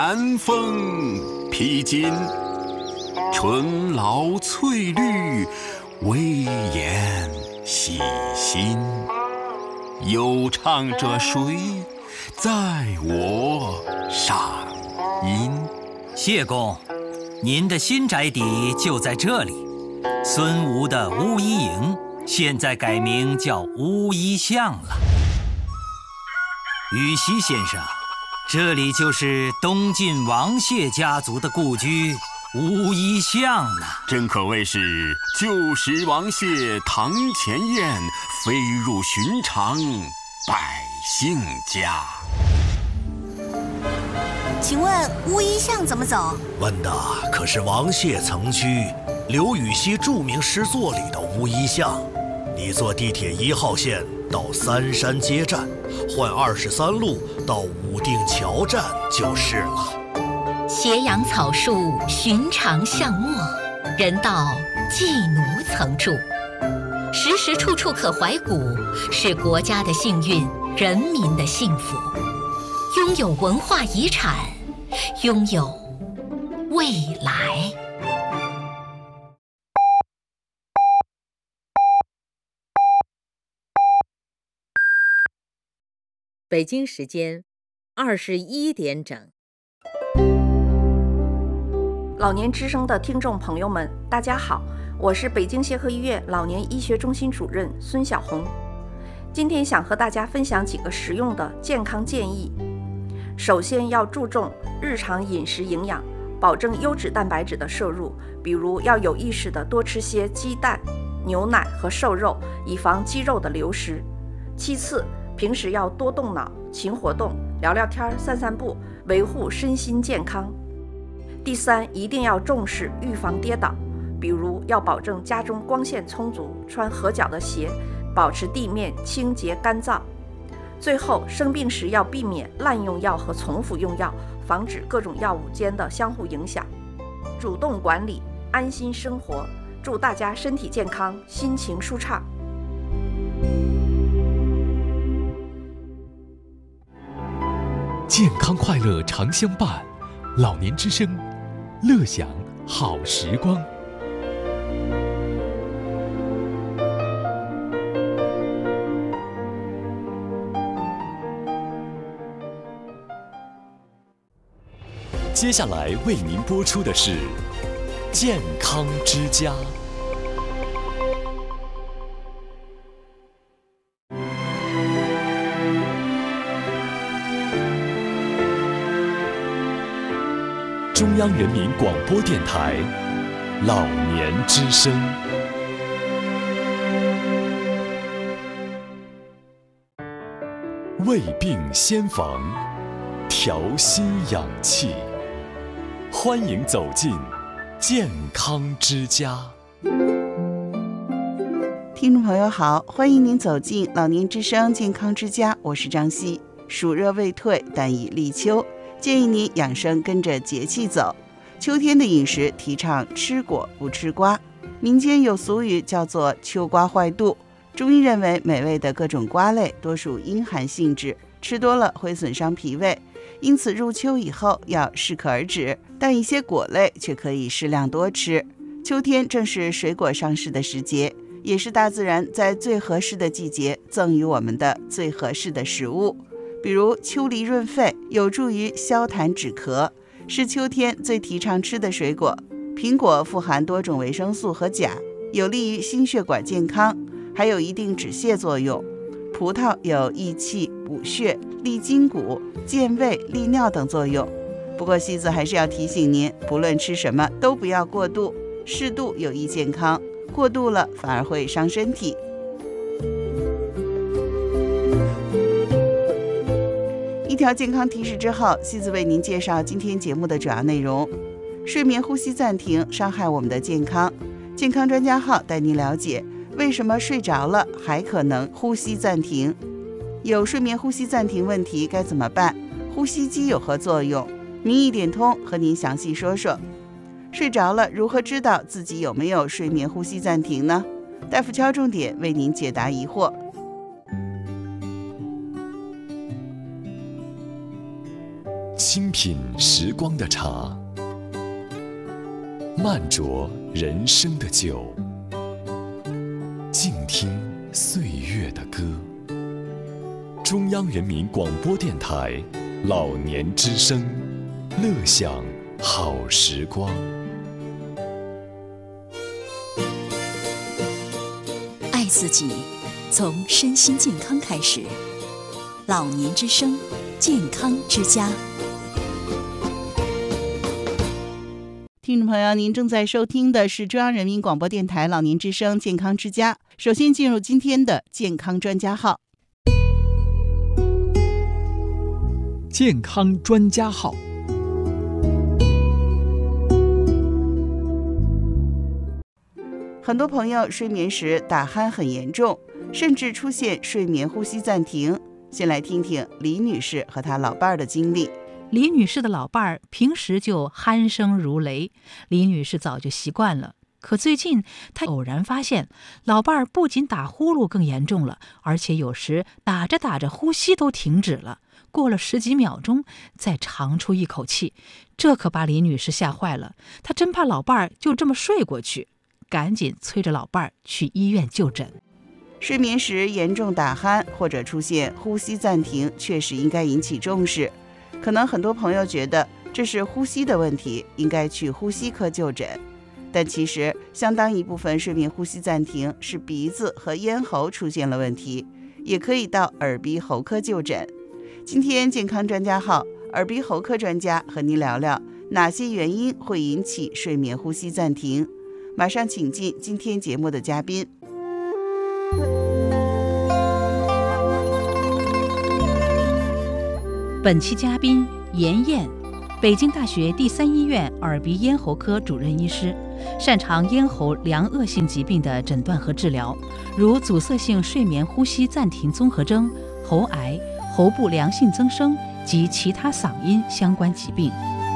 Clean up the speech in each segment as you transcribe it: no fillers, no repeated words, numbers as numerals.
安风披荆，春老翠绿，微言细心。又唱着谁在我上音？ 谢公，您的新宅邸就在这里。孙吴的巫医营现在改名叫巫医巷了。羽西先生，这里就是东晋王谢家族的故居巫医巷呢。 真可谓是旧时王谢堂前燕，飞入寻常百姓家。 请问巫医巷怎么走？ 问的可是王谢曾居刘禹锡著名诗作里的巫医巷。你坐地铁1号线到三山街站，换23路到武定桥站就是了。 斜阳草树，寻常巷陌，人道妓奴曾住，时时处处可怀古，是国家的幸运，人民的幸福。拥有文化遗产，拥有未来。 北京时间21点整。 老年之声的听众朋友们，大家好，我是北京协和医院老年医学中心主任孙晓红。今天想和大家分享几个实用的健康建议。首先要注重日常饮食营养，保证优质蛋白质的摄入，比如要有意识地多吃些鸡蛋、牛奶和瘦肉，以防肌肉的流失。其次，平时要多动脑、勤活动，聊聊天、散散步，维护身心健康。第三，一定要重视预防跌倒，比如要保证家中光线充足，穿合脚的鞋，保持地面清洁干燥。最后，生病时要避免滥用药和重复用药，防止各种药物间的相互影响。主动管理，安心生活。祝大家身体健康，心情舒畅。 健康快乐常相伴，老年之声，乐享好时光。接下来为您播出的是《健康之家》。中央人民广播电台老年之声。胃病先防，调心养气。欢迎走进健康之家。 听众朋友好，欢迎您走进老年之声健康之家，我是张希。暑热未退，但已立秋，建议您养生跟着节气走。秋天的饮食提倡吃果不吃瓜，民间有俗语叫做秋瓜坏肚。中医认为美味的各种瓜类多属阴寒性质，吃多了会损伤脾胃，因此入秋以后要适可而止，但一些果类却可以适量多吃。秋天正是水果上市的时节，也是大自然在最合适的季节赠予我们的最合适的食物。比如秋梨润肺，有助于消痰止咳，是秋天最提倡吃的水果。苹果富含多种维生素和钾，有利于心血管健康，还有一定止泻作用。葡萄有益气、补血、利筋骨、健胃、利尿等作用。不过西子还是要提醒您，不论吃什么都不要过度，适度有益健康，过度了反而会伤身体。一条健康提示之后，西子为您介绍今天节目的主要内容。睡眠呼吸暂停伤害我们的健康，健康专家号带您了解为什么睡着了还可能呼吸暂停，有睡眠呼吸暂停问题该怎么办，呼吸机有何作用，民意点通和您详细说说。睡着了如何知道自己有没有睡眠呼吸暂停呢？大夫敲重点为您解答疑惑。 轻品时光的茶，慢酌人生的酒，静听岁月的歌。中央人民广播电台老年之声，乐享好时光。 爱自己，从身心健康开始。老年之声，健康之家。 听众朋友，您正在收听的是中央人民广播电台老年之声健康之家。首先进入今天的健康专家号。 健康专家号。 很多朋友睡眠时打鼾很严重，甚至出现睡眠呼吸暂停。先来听听李女士和她老伴儿的经历。 李女士的老伴儿平时就鼾声如雷，李女士早就习惯了。可最近她偶然发现，老伴儿不仅打呼噜更严重了，而且有时打着打着呼吸都停止了，过了10几秒钟再长出一口气。这可把李女士吓坏了，她真怕老伴儿就这么睡过去，赶紧催着老伴儿去医院就诊。 睡眠时严重打鼾或者出现呼吸暂停，确实应该引起重视。可能很多朋友觉得这是呼吸的问题，应该去呼吸科就诊。但其实相当一部分睡眠呼吸暂停是鼻子和咽喉出现了问题，也可以到耳鼻喉科就诊。今天健康专家号耳鼻喉科专家和您聊聊哪些原因会引起睡眠呼吸暂停。马上请进今天节目的嘉宾。 本期嘉宾严燕，北京大学第3医院耳鼻咽喉科主任医师，擅长咽喉良恶性疾病的诊断和治疗，如阻塞性睡眠呼吸暂停综合征、喉癌、喉部良性增生及其他嗓音相关疾病。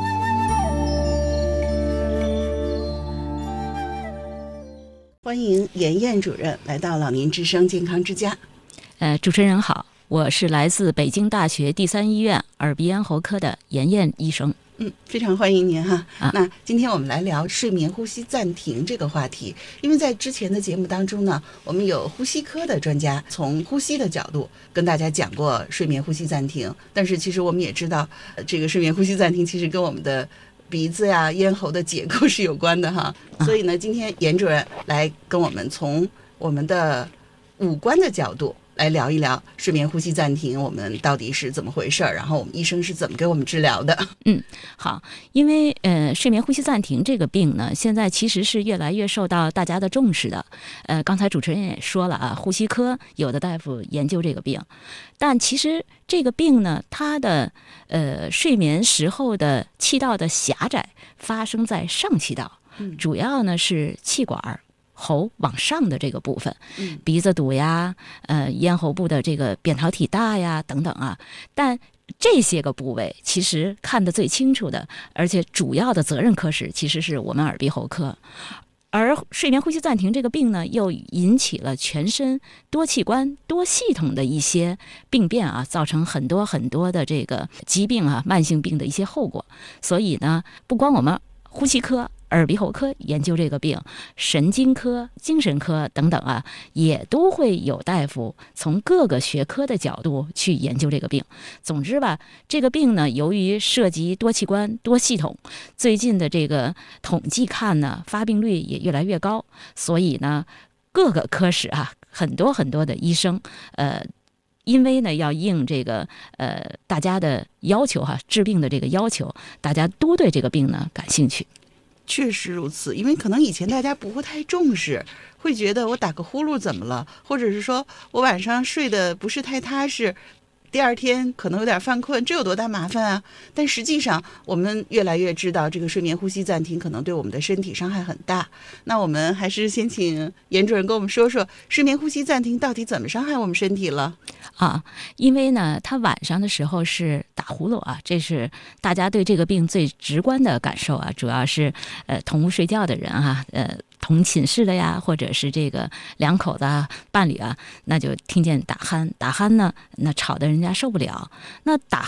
欢迎严燕主任来到老年之声健康之家。 主持人好，我是来自北京大学第3医院耳鼻咽喉科的严燕医生。 非常欢迎您哈。那今天我们来聊睡眠呼吸暂停这个话题，因为在之前的节目当中呢，我们有呼吸科的专家从呼吸的角度跟大家讲过睡眠呼吸暂停，但是其实我们也知道，这个睡眠呼吸暂停其实跟我们的鼻子呀、咽喉的结构是有关的哈。所以呢，今天严主任来跟我们从我们的五官的角度来聊一聊睡眠呼吸暂停，我们到底是怎么回事儿，然后我们医生是怎么给我们治疗的。 好，因为睡眠呼吸暂停这个病呢，现在其实是越来越受到大家的重视的。刚才主持人也说了啊，呼吸科有的大夫研究这个病，但其实这个病呢，它的睡眠时候的气道的狭窄发生在上气道，主要呢是气管喉往上的这个部分，鼻子堵呀，咽喉部的这个扁桃体大呀等等啊。但这些个部位其实看得最清楚的，而且主要的责任科室其实是我们耳鼻喉科。而睡眠呼吸暂停这个病呢，又引起了全身多器官多系统的一些病变啊，造成很多很多的这个疾病啊、慢性病的一些后果。所以呢，不光我们呼吸科、耳鼻喉科研究这个病，神经科、精神科等等啊，也都会有大夫从各个学科的角度去研究这个病。总之吧，这个病呢，由于涉及多器官、多系统，最近的这个统计看呢，发病率也越来越高，所以呢，各个科室啊，很多很多的医生，因为呢要应这个大家的要求哈，治病的这个要求，大家都对这个病呢感兴趣。 确实如此，因为可能以前大家不会太重视，会觉得我打个呼噜怎么了，或者是说我晚上睡得不是太踏实，第二天可能有点犯困，这有多大麻烦啊？但实际上我们越来越知道，这个睡眠呼吸暂停可能对我们的身体伤害很大。那我们还是先请严主任跟我们说说，睡眠呼吸暂停到底怎么伤害我们身体了啊？因为呢，他晚上的时候是打呼噜啊，这是大家对这个病最直观的感受啊，主要是同屋睡觉的人啊，同寝室的呀，或者是这个两口子啊、伴侣啊，那就听见打鼾呢，那吵得人家受不了。那打鼾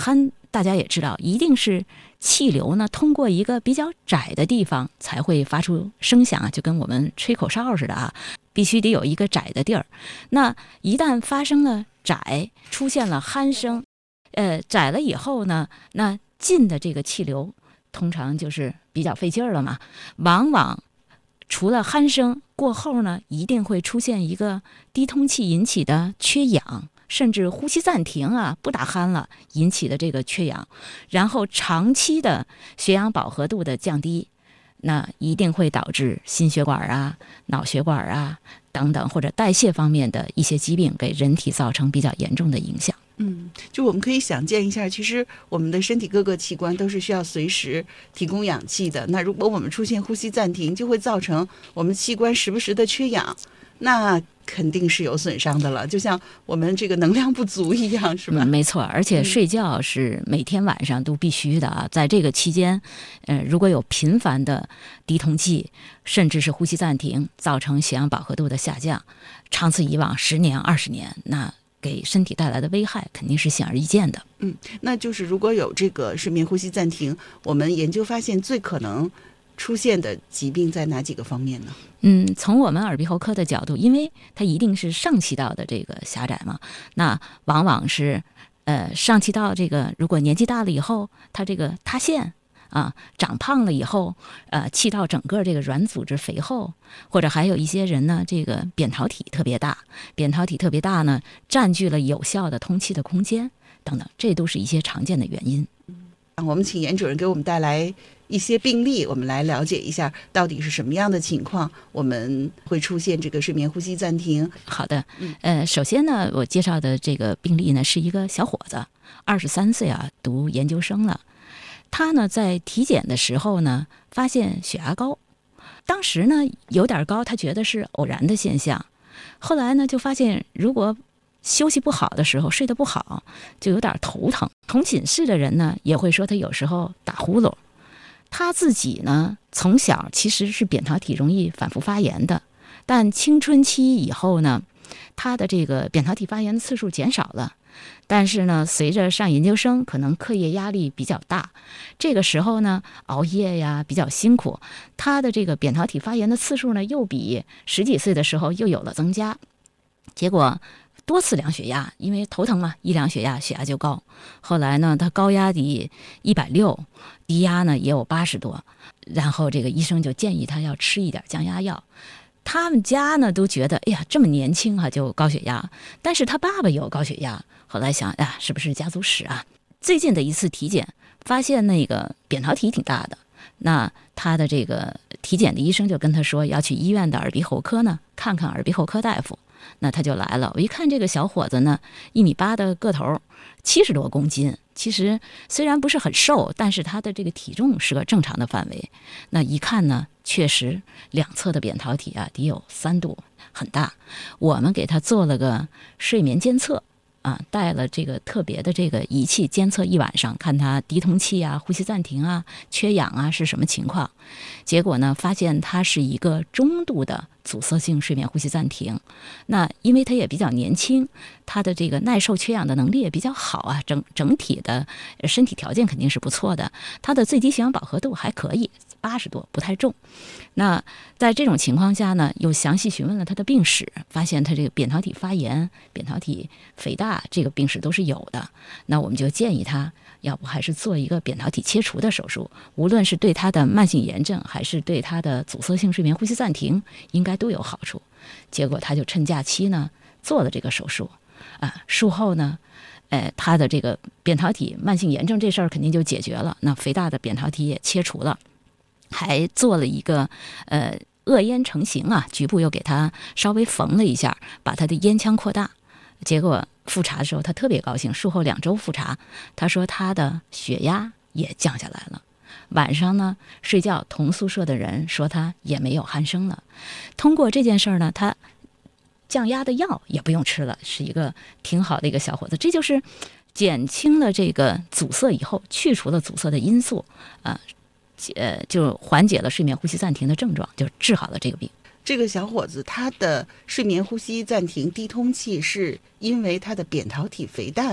大家也知道，一定是气流呢通过一个比较窄的地方才会发出声响啊，就跟我们吹口哨似的啊，必须得有一个窄的地儿。那一旦发生了窄，出现了鼾声，窄了以后呢，那近的这个气流通常就是比较费劲儿了嘛，往往除了鼾声过后呢，一定会出现一个低通气引起的缺氧，甚至呼吸暂停啊，不打鼾了引起的这个缺氧，然后长期的血氧饱和度的降低，那一定会导致心血管啊、脑血管啊等等，或者代谢方面的一些疾病，给人体造成比较严重的影响。 就我们可以想见一下，其实我们的身体各个器官都是需要随时提供氧气的。那如果我们出现呼吸暂停，就会造成我们器官时不时的缺氧，那肯定是有损伤的了，就像我们这个能量不足一样，是吧？ 没错，而且睡觉是每天晚上都必须的啊。在这个期间，如果有频繁的低通气，甚至是呼吸暂停，造成血氧饱和度的下降，长此以往10年、20年，那给身体带来的危害肯定是显而易见的。 那就是如果有这个睡眠呼吸暂停，我们研究发现最可能出现的疾病在哪几个方面呢？ 从我们耳鼻喉科的角度，因为它一定是上气道的这个狭窄嘛，那往往是上气道这个如果年纪大了以后，它这个塌陷啊，长胖了以后，气道整个这个软组织肥厚，或者还有一些人呢，这个扁桃体特别大，扁桃体特别大呢，占据了有效的通气的空间等等，这都是一些常见的原因。 我们请严主任给我们带来一些病例，我们来了解一下到底是什么样的情况，我们会出现这个睡眠呼吸暂停。 好的，首先呢，我介绍的这个病例呢，是一个小伙子，23岁啊，读研究生了。他呢在体检的时候呢，发现血压高，当时呢有点高，他觉得是偶然的现象。后来呢就发现，如果休息不好的时候，睡得不好，就有点头疼。同寝室的人呢也会说他有时候打呼噜。他自己呢从小其实是扁桃体容易反复发炎的，但青春期以后呢，他的这个扁桃体发炎的次数减少了。但是呢，随着上研究生，可能课业压力比较大，这个时候呢，熬夜呀比较辛苦，他的这个扁桃体发炎的次数呢，又比10几岁的时候又有了增加。结果多次量血压，因为头疼嘛，一量血压就高。后来呢，他高压得160，低压呢也有80多，然后这个医生就建议他要吃一点降压药。他们家呢都觉得，哎呀，这么年轻啊就高血压，但是他爸爸有高血压。后来想，是不是家族史啊？最近的一次体检发现那个扁桃体挺大的，那他的这个体检的医生就跟他说，要去医院的耳鼻喉科呢看看耳鼻喉科大夫。那他就来了，我一看这个小伙子呢，1.8米的个头，70多公斤。其实虽然不是很瘦，但是他的这个体重是个正常的范围。那一看呢，确实两侧的扁桃体啊，得有3度，很大。我们给他做了个睡眠监测啊，带了这个特别的这个仪器监测1晚上，看他低通气啊、呼吸暂停啊、缺氧啊是什么情况。结果呢，发现他是一个中度的阻塞性睡眠呼吸暂停。那因为他也比较年轻，他的这个耐受缺氧的能力也比较好啊，整体的身体条件肯定是不错的。他的最低血氧饱和度还可以，80多，不太重。那在这种情况下呢，又详细询问了他的病史，发现他这个扁桃体发炎、扁桃体肥大这个病史都是有的。那我们就建议他，要不还是做一个扁桃体切除的手术，无论是对他的慢性炎症还是对他的阻塞性睡眠呼吸暂停，应该都有好处。结果他就趁假期呢做了这个手术啊，术后呢，他的这个扁桃体慢性炎症这事儿肯定就解决了，那肥大的扁桃体也切除了，还做了一个颚咽成型啊，局部又给他稍微缝了一下，把他的咽腔扩大。结果复查的时候他特别高兴，术后2周复查，他说他的血压也降下来了。晚上呢睡觉，同宿舍的人说他也没有鼾声了。通过这件事儿呢，他降压的药也不用吃了，是一个挺好的一个小伙子。这就是减轻了这个阻塞以后，去除了阻塞的因素就缓解了睡眠呼吸暂停的症状，就治好了这个病。 这个小伙子他的睡眠呼吸暂停低通气是因为他的扁桃体肥大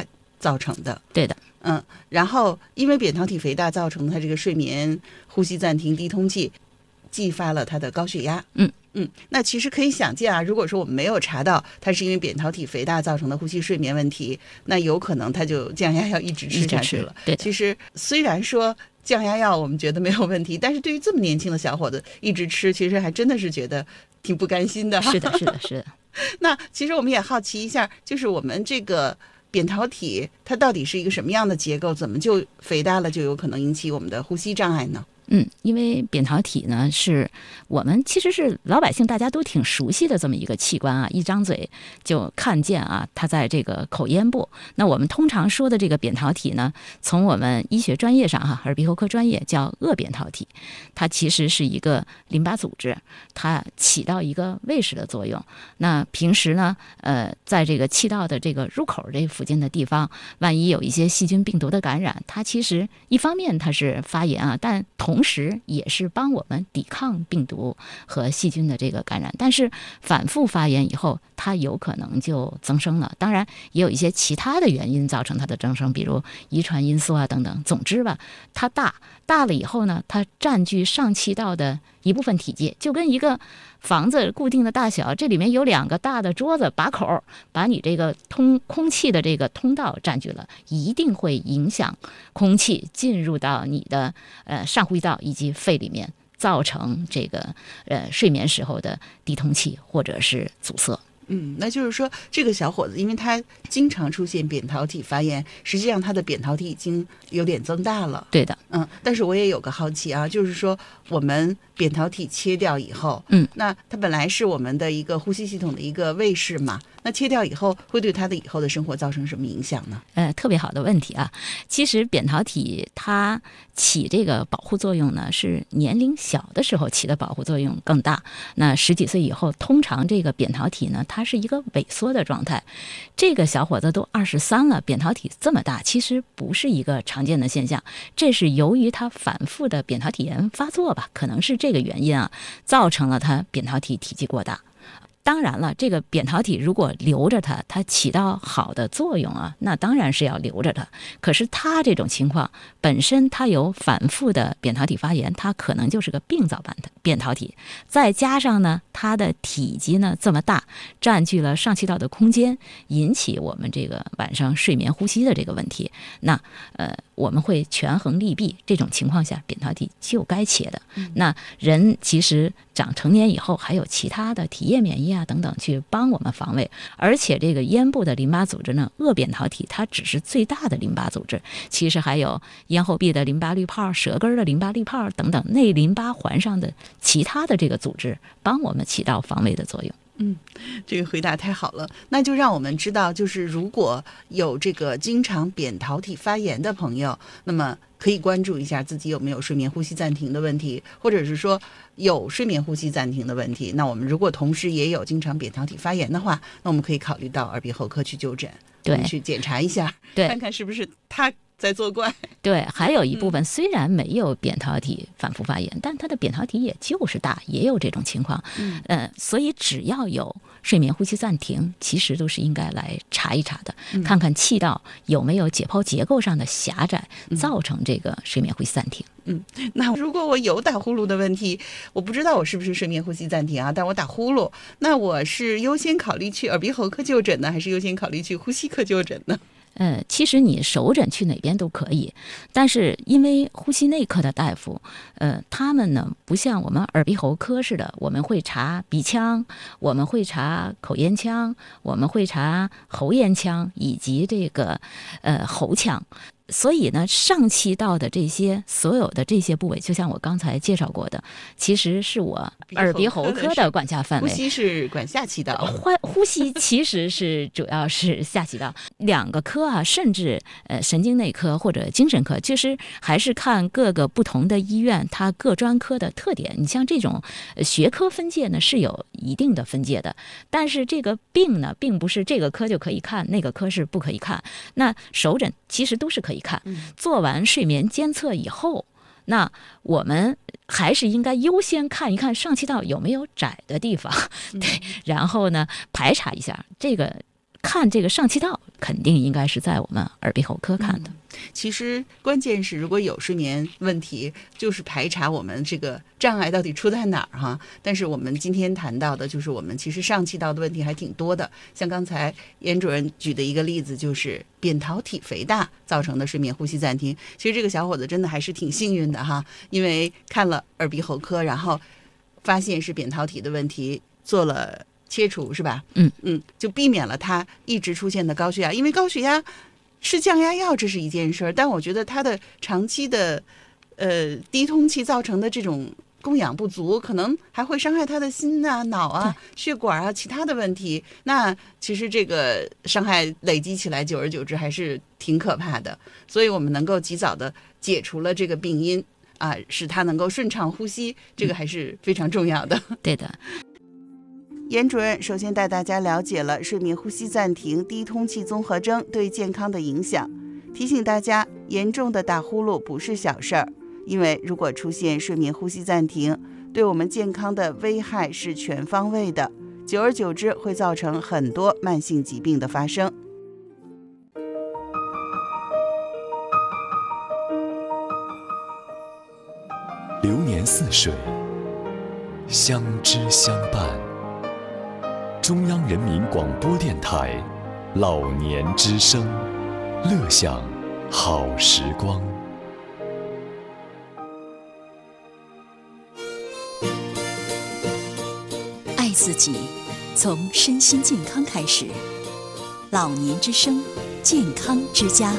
造成的。 对的。 然后因为扁桃体肥大造成他这个睡眠呼吸暂停低通气，继发了他的高血压。那其实可以想见啊，如果说我们没有查到它是因为扁桃体肥大造成的呼吸睡眠问题，那有可能他就降压药一直吃下去了。 对， 其实虽然说降压药我们觉得没有问题，但是对于这么年轻的小伙子一直吃，其实还真的是觉得挺不甘心的。 是的。 那其实我们也好奇一下，就是我们这个扁桃体它到底是一个什么样的结构，怎么就肥大了就有可能引起我们的呼吸障碍呢？ 因为扁桃体呢是我们其实是老百姓大家都挺熟悉的这么一个器官啊，一张嘴就看见啊，它在这个口咽部。那我们通常说的这个扁桃体呢，从我们医学专业上耳鼻喉科专业叫腭扁桃体，它其实是一个淋巴组织，它起到一个喂食的作用。那平时呢，在这个气道的这个入口这附近的地方，万一有一些细菌病毒的感染，它其实一方面它是发炎啊，但同时也是帮我们抵抗病毒和细菌的这个感染。但是反复发炎以后，它有可能就增生了。当然也有一些其他的原因造成它的增生，比如遗传因素啊等等。总之吧，它大了以后呢，它占据上气道的一部分体积，就跟一个房子固定的大小，这里面有2个大的桌子把口，把你这个空气的这个通道占据了，一定会影响空气进入到你的上呼吸道以及肺里面，造成这个睡眠时候的低通气或者是阻塞。 那就是说这个小伙子因为他经常出现扁桃体发炎，实际上他的扁桃体已经有点增大了。 对的。 但是我也有个好奇啊，就是说我们扁桃体切掉以后，那它本来是我们的一个呼吸系统的一个卫士嘛，那切掉以后会对他的以后的生活造成什么影响呢？ 特别好的问题啊。其实扁桃体它起这个保护作用呢，是年龄小的时候起的保护作用更大。那10几岁以后，通常这个扁桃体呢，它是一个萎缩的状态。这个小伙子都23了，扁桃体这么大，其实不是一个常见的现象。这是由于他反复的扁桃体炎发作吧，可能是这个原因啊，造成了他扁桃体体积过大。当然了，这个扁桃体如果留着它起到好的作用啊，那当然是要留着它。可是它这种情况本身它有反复的扁桃体发炎，它可能就是个病灶版的扁桃体，再加上呢它的体积呢这么大，占据了上气道的空间，引起我们这个晚上睡眠呼吸的这个问题。那我们会权衡利弊，这种情况下扁桃体就该切的。那人其实长成年以后还有其他的体液免疫啊等等去帮我们防卫，而且这个咽部的淋巴组织呢，腭扁桃体它只是最大的淋巴组织，其实还有咽后壁的淋巴滤泡、舌根的淋巴滤泡等等内淋巴环上的其他的这个组织帮我们起到防卫的作用。 这个回答太好了。那就让我们知道，就是如果有这个经常扁桃体发炎的朋友，那么可以关注一下自己有没有睡眠呼吸暂停的问题，或者是说有睡眠呼吸暂停的问题。那我们如果同时也有经常扁桃体发炎的话，那我们可以考虑到耳鼻喉科去就诊， 对， 去检查一下， 对， 看看是不是他在作怪。 对，还有一部分虽然没有扁桃体反复发炎，但它的扁桃体也就是大，也有这种情况。所以只要有睡眠呼吸暂停，其实都是应该来查一查的，看看气道有没有解剖结构上的狭窄，造成这个睡眠呼吸暂停。 那如果我有打呼噜的问题，我不知道我是不是睡眠呼吸暂停啊，但我打呼噜，那我是优先考虑去耳鼻喉科就诊呢，还是优先考虑去呼吸科就诊呢？ 其实你首诊去哪边都可以，但是因为呼吸内科的大夫，他们呢不像我们耳鼻喉科似的，我们会查鼻腔，我们会查口咽腔，我们会查喉咽腔以及这个喉腔。所以呢，上气道的这些所有的这些部位，就像我刚才介绍过的，其实是我耳鼻喉科的管辖范围。 呼吸是管下气道， 呼吸其实是主要是下气道。2个科啊，甚至神经内科或者精神科，就是还是看各个不同的医院它各专科的特点。你像这种学科分界呢是有一定的分界的，但是这个病呢，并不是这个科就可以看，那个科是不可以看。那首诊其实都是可以看，做完睡眠监测以后，那我们还是应该优先看一看上气道有没有窄的地方，对，然后呢排查一下这个。看这个上气道肯定应该是在我们耳鼻喉科看的。 其实关键是，如果有睡眠问题，就是排查我们这个障碍到底出在哪儿哈。但是我们今天谈到的，就是我们其实上气道的问题还挺多的。像刚才严主任举的一个例子，就是扁桃体肥大造成的睡眠呼吸暂停。其实这个小伙子真的还是挺幸运的哈，因为看了耳鼻喉科，然后发现是扁桃体的问题，做了切除是吧？就避免了他一直出现的高血压。因为高血压吃降压药这是一件事儿，但我觉得他的长期的低通气造成的这种供氧不足，可能还会伤害他的心啊、脑啊、血管啊其他的问题。那其实这个伤害累积起来，久而久之还是挺可怕的。所以我们能够及早的解除了这个病因啊，使他能够顺畅呼吸，这个还是非常重要的。 对的。 严主任首先带大家了解了睡眠呼吸暂停、低通气综合征对健康的影响，提醒大家，严重的打呼噜不是小事儿，因为如果出现睡眠呼吸暂停，对我们健康的危害是全方位的，久而久之会造成很多慢性疾病的发生。 流年似水，相知相伴。中央人民广播电台老年之声，乐享好时光。 爱自己，从身心健康开始。老年之声，健康之家。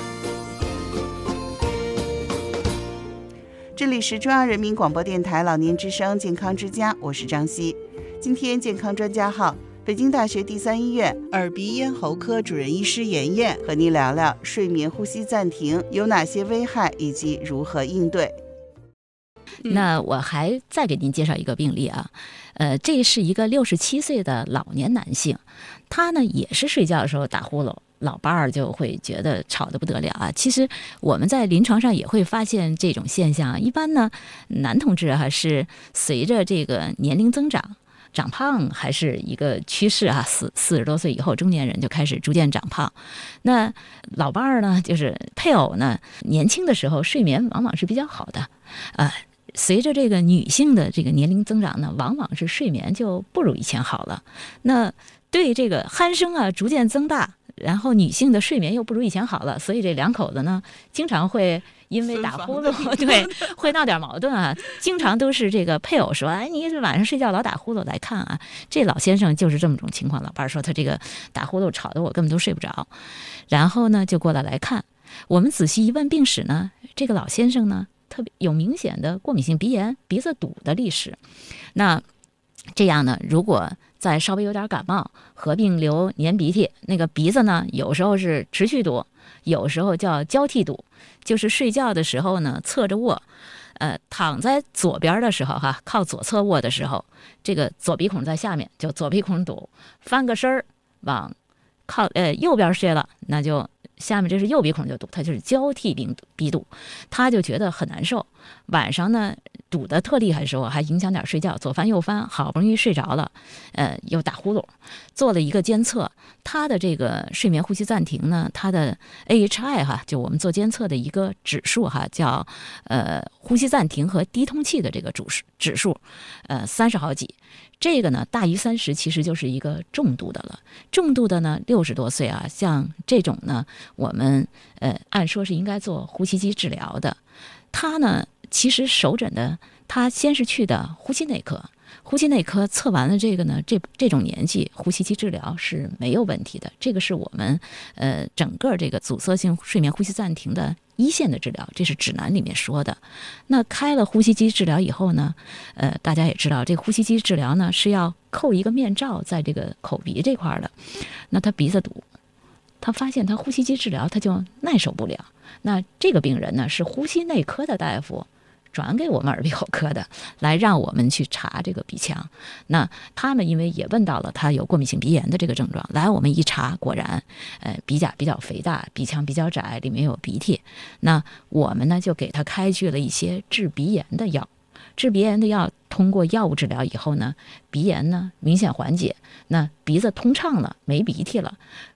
这里是中央人民广播电台老年之声健康之家，我是张希。今天健康专家号，北京大学第三医院耳鼻咽喉科主任医师妍妍和您聊聊睡眠呼吸暂停有哪些危害以及如何应对。 那我还再给您介绍一个病例啊，这是一个67岁的老年男性，他呢也是睡觉的时候打呼噜，老伴儿就会觉得吵得不得了啊。其实我们在临床上也会发现这种现象，一般呢男同志是随着这个年龄增长，长胖还是一个趋势啊，40多岁以后中年人就开始逐渐长胖。那老伴儿呢，就是配偶呢，年轻的时候睡眠往往是比较好的，随着这个女性的这个年龄增长呢，往往是睡眠就不如以前好了。那对这个鼾声逐渐增大，然后女性的睡眠又不如以前好了，所以这两口子呢，经常会因为打呼噜，对，会闹点矛盾啊。经常都是这个配偶说：“哎，你这晚上睡觉老打呼噜，来看啊。”这老先生就是这么种情况，老伴说他这个打呼噜吵得我根本都睡不着，然后呢就过来看。我们仔细一问病史呢，这个老先生呢特别有明显的过敏性鼻炎、鼻子堵的历史。那这样呢，如果再稍微有点感冒，合并流黏鼻涕，那个鼻子呢有时候是持续堵，有时候叫交替堵，就是睡觉的时候呢侧着卧，躺在左边的时候靠左侧卧的时候，这个左鼻孔在下面，就左鼻孔堵，翻个身儿往靠右边睡了，那就下面这是右鼻孔就堵，它就是交替鼻堵，他就觉得很难受。晚上呢堵得特厉害的时候还影响点睡觉，左翻右翻，好不容易睡着了，又打呼噜。做了一个监测，他的这个睡眠呼吸暂停呢，他的 AHI 就我们做监测的一个指数叫呼吸暂停和低通气的这个指数，30好几。这个呢大于30其实就是一个重度的了。重度的呢60多岁像这种呢，我们按说是应该做呼吸机治疗的。他呢其实首诊的，他先是去的呼吸内科，呼吸内科测完了这个呢，这种年纪呼吸机治疗是没有问题的。这个是我们整个这个阻塞性睡眠呼吸暂停的一线的治疗，这是指南里面说的。那开了呼吸机治疗以后呢，大家也知道这个呼吸机治疗呢是要扣一个面罩在这个口鼻这块的。那他鼻子堵，他发现他呼吸机治疗他就耐受不了。那这个病人呢是呼吸内科的大夫转给我们耳鼻喉科的，来让我们去查这个鼻腔。那他们因为也问到了他有过敏性鼻炎的这个症状，来我们一查，果然鼻甲比较肥大，鼻腔比较窄，里面有鼻涕。那我们呢就给他开具了一些治鼻炎的药。治鼻炎的药通过药物治疗以后呢，鼻炎呢明显缓解，那鼻子通畅了，没鼻涕了。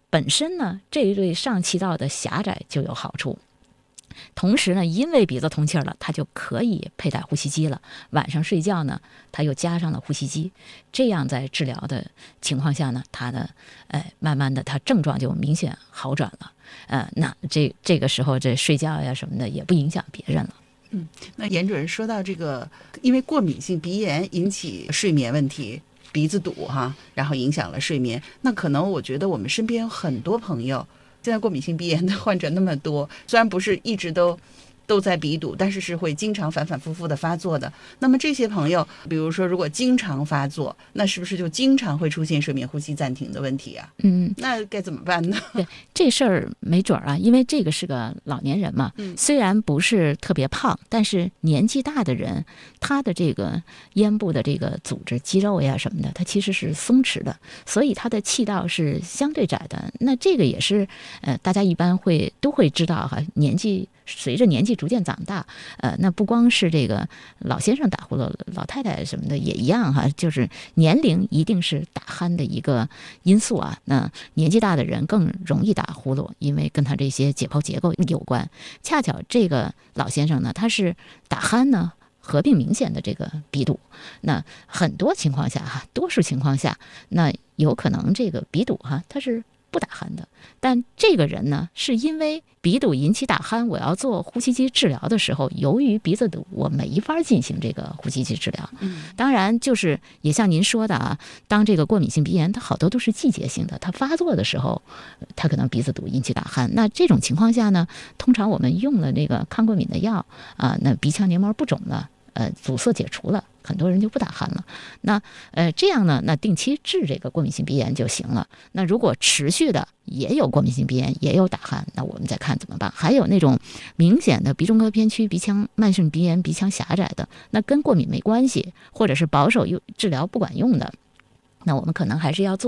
本身呢，这对上气道的狭窄就有好处。同时呢，因为鼻子通气了，它就可以佩戴呼吸机了。晚上睡觉呢，它又加上了呼吸机，这样在治疗的情况下呢，它的慢慢的它症状就明显好转了。那这个时候这睡觉呀什么的也不影响别人了。 那严主任说到这个，因为过敏性鼻炎引起睡眠问题，鼻子堵哈，然后影响了睡眠。那可能我觉得我们身边有很多朋友，现在过敏性鼻炎的患者那么多，虽然不是一直都在鼻堵，但是是会经常反反复复的发作的。那么这些朋友，比如说如果经常发作，那是不是就经常会出现睡眠呼吸暂停的问题啊？那该怎么办呢？ 对，这事儿没准啊，因为这个是个老年人嘛，虽然不是特别胖，但是年纪大的人，他的这个咽部的这个组织、肌肉呀什么的，它其实是松弛的，所以他的气道是相对窄的。那这个也是大家一般都会知道哈，随着年纪逐渐长大，那不光是这个老先生打呼噜，老太太什么的也一样哈，就是年龄一定是打鼾的一个因素啊。那年纪大的人更容易打呼噜，因为跟他这些解剖结构有关。恰巧这个老先生呢，他是打鼾呢合并明显的这个鼻堵，那很多情况下哈，多数情况下，那有可能这个鼻堵哈，它是不打鼾的，但这个人呢，是因为鼻堵引起打鼾，我要做呼吸机治疗的时候，由于鼻子堵，我没法进行这个呼吸机治疗。当然，就是也像您说的啊，当这个过敏性鼻炎，它好多都是季节性的，它发作的时候，它可能鼻子堵引起打鼾。那这种情况下呢，通常我们用了这个抗过敏的药啊，那鼻腔黏膜不肿了。阻塞解除了，很多人就不打鼾了。那这样呢，那定期治这个过敏性鼻炎就行了。那如果持续的也有过敏性鼻炎，也有打鼾，那我们再看怎么办。还有那种明显的鼻中隔偏曲、鼻腔慢性鼻炎、鼻腔狭窄的，那跟过敏没关系，或者是保守治疗不管用的，那我们可能还是要做